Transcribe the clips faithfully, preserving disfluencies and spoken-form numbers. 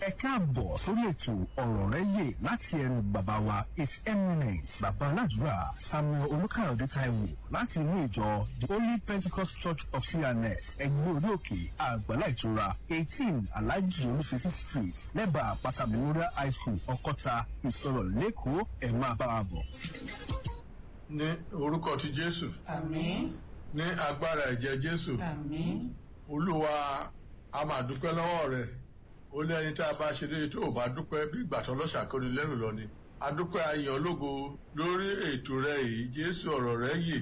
ẹ káàbọ̀ sórí ètò ọ̀rọ̀ rẹ̀ yè láti ẹnu bàbá wa his eminence bàbá aládùúrà Samuel Olúkáyọ̀dé Táíwò láti inú ìjọ the Holy Pentecost Church of C N S ẹgbẹ́ orí òkè àgbàlá ìtura eighteen Alhaji Olúfisí street lẹ́bàá àpáta Memorial High School Ọ̀kọ́ta Ìsọ̀rọ̀ lẹ́kọ̀ọ́ ẹ̀ máa bá wa bọ̀. Ní orúkọ ti Jésù. Àmín. Ní agbára ẹ̀jẹ̀ Jésù. Àmín. Olúwa a máa dúpẹ́ lọ́wọ́ rẹ̀. Ó ní ẹni tí a bá ṣe léyìí tó ò bá dúpẹ́ bí ìgbà tó lọ́ṣà kọ́ni lẹ́rù lọ ni. A dúpẹ́ ayọ̀ ológo lórí ètò rẹ̀ yìí Jésù ọ̀rọ̀ rẹ̀ yè.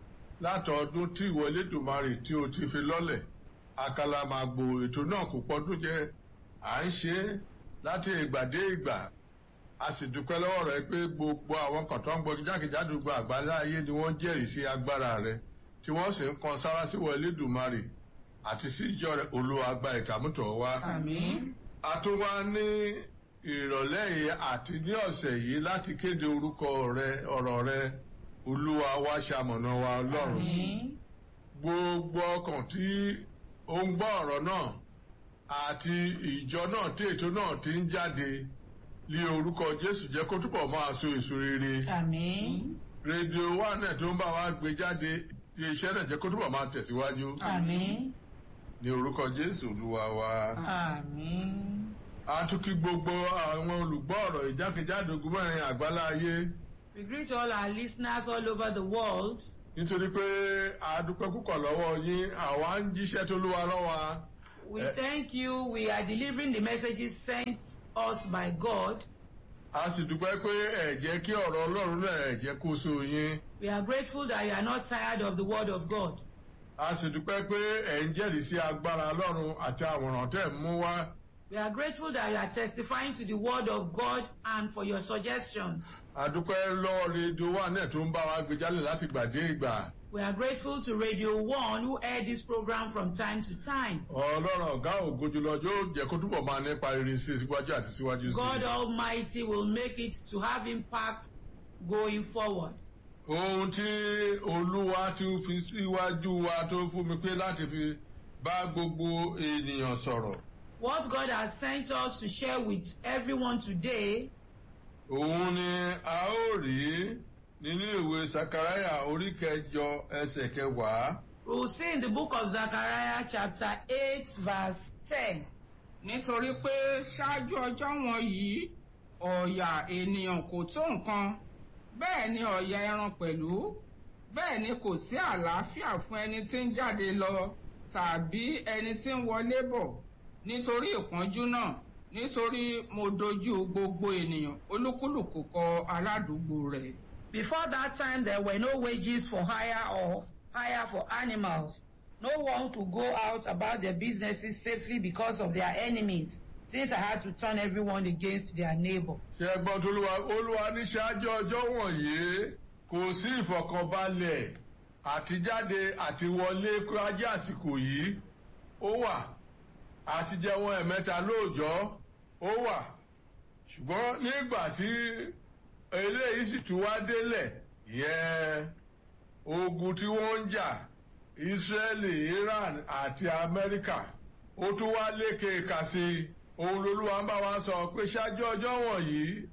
Látọdún tí ìwọ Elédùmarè tí o ti fi lọ́lẹ̀. Àkàlà máa gbò ètò náà kò pọ́dún jẹ́. À ń ṣe é láti ìgbà dé ìgbà. A sì dúpẹ́ lọ́wọ́ rẹ̀ pé gbogbo àwọn kan tó ń gbọ́ jákèjádò gba àgbáńlá ayé ni wọ́n jẹ́rìí sí agbára rẹ̀ tí wọ́n sì ń kan sára sí ìwọ Elédùmarè àti sí ìjọ rẹ̀ Olúwa gba ìtàmútọ̀ wa. Àmín. A tún wá ní ìrọ̀lẹ́ yìí àti ní ọ̀sẹ̀ yìí láti kéde orúkọ rẹ̀ ọ̀rọ̀ rẹ̀ Olúwa wá ṣamọ̀nà wa Ọlọ́run. Àmín. Gbogbo ọkàn tí ó ń gbọ́ ọ̀rọ̀ náà àti ìjọ náà tí ètò náà ti ń jáde lé orúkọ Jésù jẹ́ kó túbọ̀ máa so èso rere. Àmín. Rédíò wa náà tó ń bá wa gbé jáde iṣẹ́ náà jẹ́ kó túbọ̀ máa tẹ̀síwájú. Àmín. Ní orúkọ Jésù Olúwa wa. Àmín. A tún kí gbogbo àwọn olùgbọ́ ọ̀rọ̀ ìjákèjádò gbọ́nrin àgbálá ayé. We greet all our listeners all over the world. Nítorí pé a dúpẹ́ púpọ̀ lọ́wọ́ yín àwa ń jíṣẹ́ tó lúwa lọ́wọ́. We Eh. thank you. We are delivering the messages sent us by God. A sì dúpẹ́ pé ẹ jẹ́ kí ọ̀rọ̀ Ọlọ́run náà ẹ jẹ́ kó so yín. We are grateful that you are not tired of the word of God. A sì dúpẹ́ pé ẹ ń jẹ́rìí sí agbára Ọlọ́run àti àwòrán tẹ̀ ń mú wá. We are grateful that you are testifying to the word of God and for your suggestions. A dúpẹ́ lọ́wọ́ rédíò wa náà tó ń bá wa gbé jálè láti gbà dé ìgbà. We are grateful to Radio One who air this program from time to time. Ọlọ́run ọ̀gá ògo jùlọ yóò jẹ́ kó túbọ̀ máa nípa rere sí síwájú àti síwájú sí. God Almighty will make it to have impact going forward. Ohun tí Olúwa ti fi síwájú wa tó fún mi pé láti fi bá gbogbo ènìyàn sọ̀rọ̀. What God has sent us to share with everyone today Òun ni a ó rí nínú ìwé Sakaraya orí kẹjọ ẹsẹ̀ kẹwàá. we will see in the book of Zechariah chapter eight verse ten. nítorí pé ṣáájú ọjọ́ wọ̀nyí ọ̀yà ènìyàn kò tó nǹkan bẹ́ẹ̀ ni ọ̀yà ẹran pẹ̀lú bẹ́ẹ̀ ni kò sí àlàáfíà fún ẹni tí ń jáde lọ tàbí ẹni tí ń wọlé bọ̀ nítorí ìpọ́njú náà nítorí mo dojú gbogbo ènìyàn olúkúlùkù kọ aládùúgbò rẹ̀. Before that time, there were no wages for hire or hire for animals. No one to go out about their businesses safely because of their enemies, since I had to turn everyone against their neighbor. Ṣé ẹ gbọ́ t'Olúwa Olúwa ní ṣáájú ọjọ́ wọ̀nyí kò sí ìfọ̀kànbalẹ̀ àtijáde àti wọlé kó ajé àsìkò yìí ó wà àti jẹun ẹ̀mẹ́ta lóòjọ́ ó wà ṣùgbọ́n nígbà tí eléyìí sì tún wá délẹ̀ yẹn ogun tí wọ́n ń jà Ísírẹ́lì Iran àti Amẹ́ríkà ó tún wá lékè kà sí òun lolúwa ń bá wa sọ pé ṣáájú ọjọ́ wọ̀nyí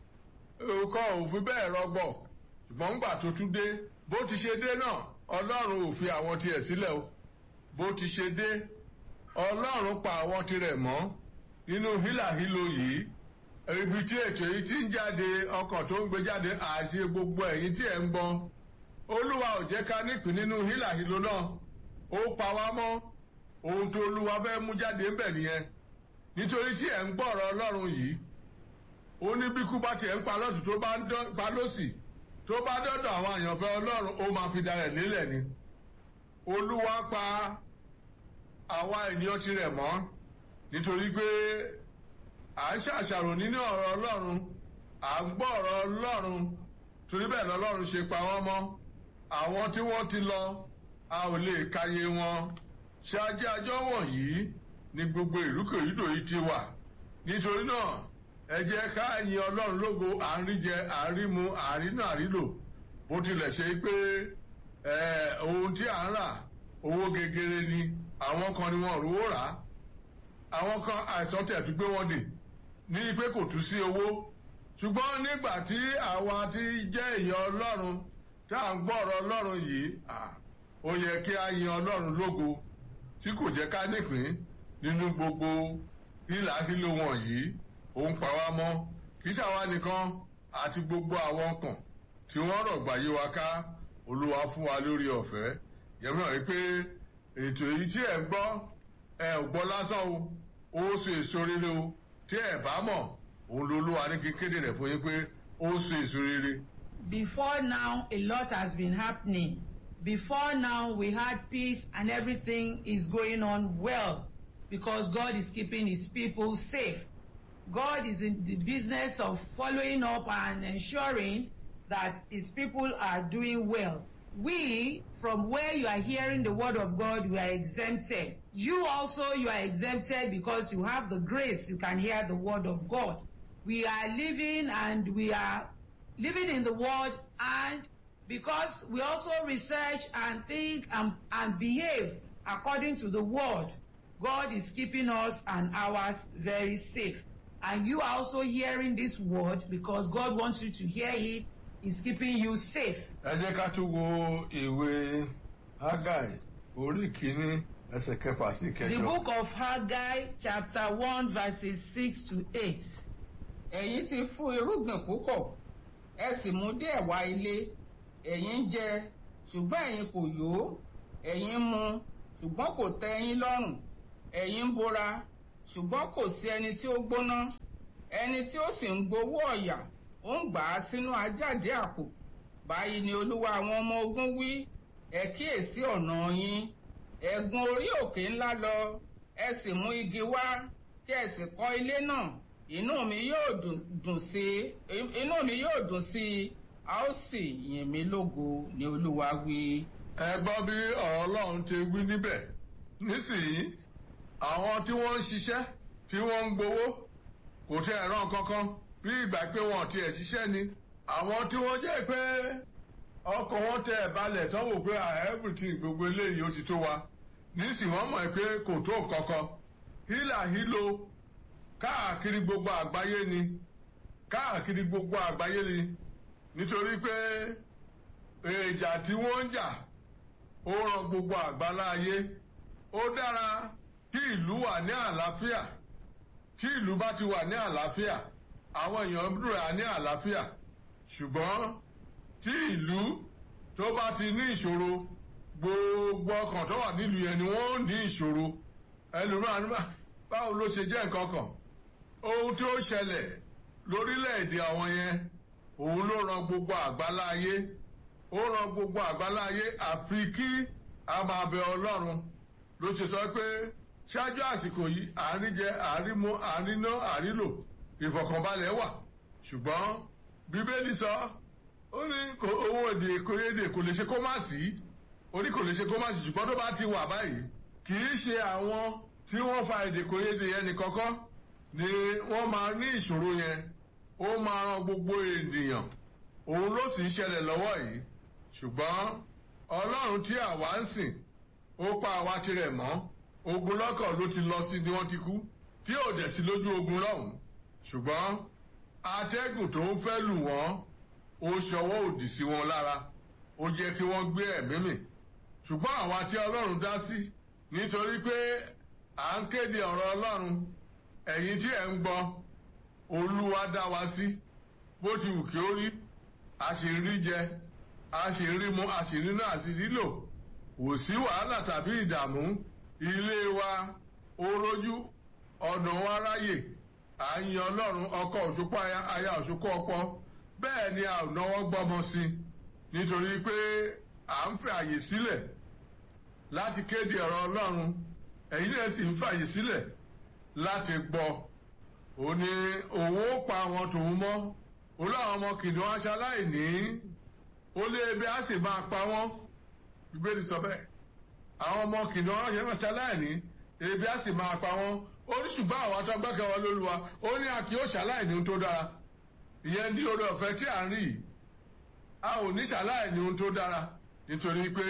nǹkan ò fi bẹ́ẹ̀ rọgbọ̀ ṣùgbọ́n ńgbà tó tún dé bó ti ṣe dé náà Ọlọ́run ò fi àwọn tiẹ̀ sílẹ̀ o bó ti ṣe dé Ọlọ́run pa àwọn tirẹ̀ mọ́ nínú hílàhílo yìí ibi tí ètò yìí ti ń jáde ọkọ̀ tó ń gbé jáde àti gbogbo ẹ̀yin tí ẹ̀ ń gbọ́ Olúwa ò jẹ́ ká nípìn nínú hílàhílo náà ó pa wá mọ́ ohun tó Olúwa fẹ́ mú jáde ń bẹ̀ nìyẹn nítorí tí ẹ̀ ń gbọ́ ọ̀rọ̀ Ọlọ́run yìí ó ní bí kú bá tiẹ̀ ń pa lọ́tù tó bá ń pa lọ́sì tó bá dọ́dọ̀ àwọn àyànfẹ́ Ọlọ́run ó máa fi darẹ̀ nílẹ̀ ni Olúwa pa àwa ènìyàn tirẹ̀ mọ́ nítorí pé à ń ṣàṣàrò nínú ọ̀rọ̀ Ọlọ́run à ń gbọ́ ọ̀rọ̀ Ọlọ́run torí bẹ́ẹ̀ lọ́lọ́run ṣe pa wọ́n mọ́ àwọn tí wọ́n ti lọ a ò lè káyé wọn ṣáájú ọjọ́ wọ̀nyí ni gbogbo ìrúkèrúdò yìí ti wà nítorí náà ẹ jẹ́ ká yin Ọlọ́run lógo à ń rí jẹ à ń rí mu à ń rí náà rí lò bó tilẹ̀ ṣe pé ohun tí à ń rà owó gegere ni àwọn kan ni wọn rówó rà á àwọn kan àìsàn tẹ̀ tún gbé wọn dè ní pé kò tún sí owó ṣùgbọ́n nígbà tí àwa ti jẹ́ èèyàn ọlọ́run tá à ń gbọ́ ọ̀rọ̀ ọlọ́run yìí ó yẹ kí a yin ọlọ́run lógo tí kò jẹ́ ká nípìn nínú gbogbo hílàhílo wọ̀nyí òun pa wá mọ́ kì í ṣàwa nìkan àti gbogbo àwọn kan tí wọ́n rọ̀gbà yí wa ká olúwa fún wa lórí ọ̀fẹ́ yẹn mọ̀ wípé ètò èyí tí ẹ̀ ń gbọ́ ẹ ò gbọ́ lásán o ó so èso rere o tí ẹ̀ bá mọ̀ òun lolúwa ní kí kéde rẹ̀ fún yín pé ó so èso rere. Before now, a lot has been happening. Before now, we had peace and everything is going on well because God is keeping his people safe. God is in the business of following up and ensuring that his people are doing well. We, from where you are hearing the word of God, we are exempted. You also, you are exempted because you have the grace, you can hear the word of God. We are living and we are living in the word, and because we also research and think and, and behave according to the word, God is keeping us and ours very safe. And you are also hearing this word because God wants you to hear it. He's keeping you safe. Ẹ jẹ́ ká tún wo ìwé Hágáì orí kìíní ẹsẹ̀ kẹfà sí kẹjọ. The book of Haggai chapter one verses six to eight. Ẹ̀yin ti fún irúgbìn púpọ̀, ẹ sì mú díẹ̀ wá ilé. Ẹ̀yin jẹ, ṣùgbọ́n ẹ̀yin kò yó. Ẹ̀yin mu, ṣùgbọ́n kò tẹ́ ẹ̀yin lọ́rùn. Ẹ̀yin bora, ṣùgbọ́n kò sí ẹni tí ó gbóná. Ẹni tí ó sì ń gbowó ọ̀yà, ó ń gbà á sínú ajáde àpò. Báyìí ni Olúwa àwọn ọmọ ogun wí, ẹ kíyèsí ọ̀nà yín. Ẹ gun orí òkè ńlá lọ, ẹ sì mú igi wá, kí ẹ sì kọ́ ilé náà. Inú mi yóò dùn sí inú mi yóò dùn sí a ó sì yìn mí lógo ni Olúwa wí. Ẹ gbọ́ bí ọ̀rọ̀ Ọlọ́run ti wí níbẹ̀. Nísìnyí àwọn tí wọ́n ń ṣiṣẹ́ tí wọ́n ń gbowó kò tẹ ẹ̀ràn kankan bí ìgbà pé wọn ti ẹ̀ ṣiṣẹ́ ni. Àwọn tí wọ́n jẹ́ pé ọkọ̀ wọn tẹ ẹ̀ balẹ̀ tán wò pé everything gbogbo eléyìí ó ti tó wa. Nísìnyí wọ́n mọ̀ pé kò tó kankan. Hílàhílo káàkiri gbogbo àgbáyé ni káàkiri gbogbo àgbáyé ni nítorí pé ìjà tí wọ́n ń jà ó ràn gbogbo àgbáláyé. Ó dára kí ìlú wà ní àlàáfíà. Tí ìlú bá ti wà ní àlàáfíà àwọn èèyàn dúró ní àlàáfíà. Ṣùgbọ́n tí ìlú tó bá ti ní ìṣòro gbogbo ọkàn tó wà nílùú yẹn ni wọ́n ní ìṣòro. Ẹlòmíràn báwo ló ṣe jẹ́ nǹkan kan. Ohun tí ó ṣẹlẹ̀ lórílẹ̀‐èdè àwọn yẹn òun ló ran gbogbo àgbáláyé. Ó ran gbogbo àgbáláyé àfi kí a máa bẹ Ọlọ́run ló ṣe sọ pé ṣáájú àsìkò yìí àríjẹ àrímú àríná àrílò ìfọ̀kànbalẹ̀ wà. Ṣùgbọ́n Bíbélì sọ ó ní owó èdè kòyédè kò lè ṣe kó má sí. Ó ní kò lè ṣe kó má sí ṣùgbọ́n tó bá ti wà báyìí kì í ṣe àwọn tí wọ́n fa èdè kòyédè yẹn ní kọ́kọ́ ni wọ́n máa ní ìṣòro yẹn. Ó máa ran gbogbo ènìyàn òun ló sì ń ṣẹlẹ̀ lọ́wọ́ yìí. Ṣùgbọ́n Ọlọ́run tí àwa ń sìn ó pa àwa tirẹ̀ mọ́. Ogun lọ́kàn ló ti lọ sí ni wọ́n ti kú tí ò dẹ̀ sí lójú ogun lọ́hùn. Ṣùgbọ́n atẹ́gùn tó ń fẹ́ lù wọ́n ó ṣọwọ́ òdì sí wọn lára. Ó jẹ́ kí wọ́n gbé ẹ̀mí mì. Ṣùgbọ́n àwa tí Ọlọ́run dá sí nítorí pé à ń kéde ọ̀rọ̀ Ọlọ́run ẹ̀yin tí ẹ̀ ń gbọ́ Olúwa dá wa sí bó ti wù kí ó rí. A sì rí jẹ a sì rí mu a sì rí náà a sì rí lò. Kò sí wàhálà tàbí ìdààmú. Ilé wa ó rójú ọ̀nà wa ráyè. À ń yan Ọlọ́run ọkọ òṣùpá aya òṣùpá ọkọ. Bẹ́ẹ̀ ni a ò náwó gbọ́mọ sí nítorí pé à ń fẹ́ àyè sílẹ̀ láti kéde ọ̀rọ̀ Ọlọ́run. Ẹ̀yin náà sì ń fàyè sílẹ̀ láti gbọ́. Ó ní òun ó pa àwọn tòun mọ́. Ó láwọn ọmọ kìnìún aṣaláìní. Ó lé ebi á sì máa pa wọ́n. Bíbélì sọ bẹ́ẹ̀. Àwọn ọmọ kìnìún aṣaláìní ebi á sì máa pa wọ́n. Ó ní ṣùgbọ́n àwọn atọ́gbẹ́kẹ̀ wọn lÓlúwa. Ó ní a kì yóò ṣaláìní tó dára. Ìyẹn ní oore ọ̀fẹ́ tí à ń rí yìí. A ò ní ṣaláìní ohun tó dára nítorí pé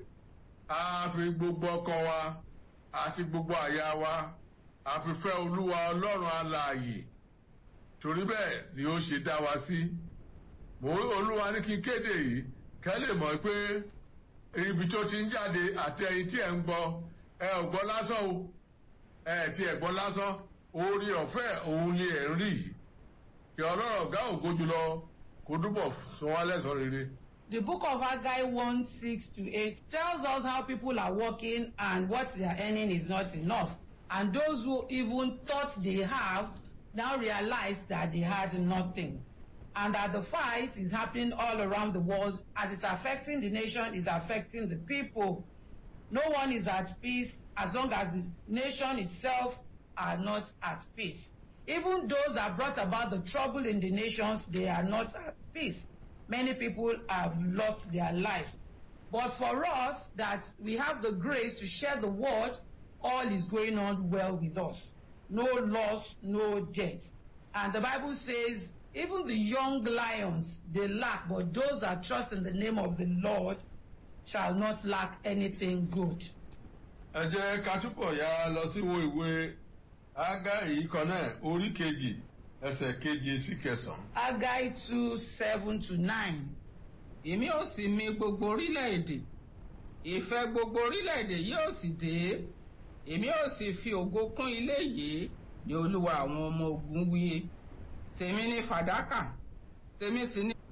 a fi gbogbo ọkàn wa àti gbogbo àyà wa a fi fẹ́ Olúwa Ọlọ́run alààyè torí bẹ́ẹ̀ ni ó ṣe dá wa sí. mo olúwa ní kí n kéde yìí kẹ́ lè mọ̀ pé ibi tó ti ń jáde àti ẹ̀yin tí ẹ̀ ń gbọ́ ẹ ò gbọ́ lásán o ẹ ti ẹ̀ gbọ́ lásán orí ọ̀fẹ́ òun ni ẹ̀ ń rí yìí kí ọlọ́run ọ̀gá ògo jùlọ kó dúbọ̀ sọ wá lẹ́san rere. The book of Haggai one six to eight tells us how people are working and what they are earning is not enough. And those who even thought they have now realize that they had nothing. And that the fight is happening all around the world. As it's affecting the nation, it's affecting the people. No one is at peace as long as the nation itself are not at peace. Even those that brought about the trouble in the nations, they are not at peace. Many people have lost their lives. But for us, that we have the grace to share the word, all is going on well with us. No loss, no death. And the Bible says, even the young lions, they lack, but those that trust in the name of the Lord shall not lack anything good. ẹ jẹ́ ká túbọ̀ yá lọ sí wo ìwé Ágáì kan náà orí kejì ẹsẹ̀ keje sí kẹsàn-án. Haggai two seven to nine. Èmi ó sì mì gbogbo orílẹ̀-èdè, ìfẹ́ gbogbo orílẹ̀-èdè yóò sì dé. Èmi ó sì fi ògo kún ilé yìí ní Olúwa àwọn ọmọ ogun wí. Tèmi ni fàdákà, tèmi sì ni.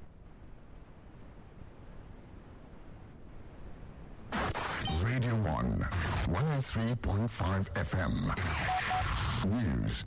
Radio one, one oh three point five F M. News.